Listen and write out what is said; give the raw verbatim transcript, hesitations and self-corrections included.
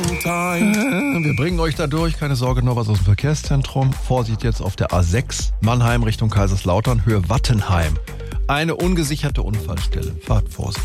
long time. Wir bringen euch da durch, keine Sorge, noch was aus dem Verkehrszentrum. Vorsicht jetzt auf der A sechs, Mannheim Richtung Kaiserslautern, Höhe Wattenheim. Eine ungesicherte Unfallstelle. Fahrt Vorsicht.